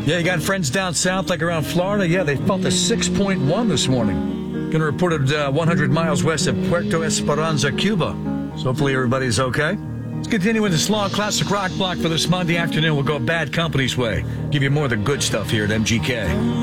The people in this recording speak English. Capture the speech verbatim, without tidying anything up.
Yeah, you got friends down south, like around Florida? Yeah, they felt a six point one this morning. Gonna report it uh, one hundred miles west of Puerto Esperanza, Cuba. So hopefully everybody's okay. Let's continue with this long classic rock block for this Monday afternoon. We'll go Bad Company's way. Give you more of the good stuff here at M G K.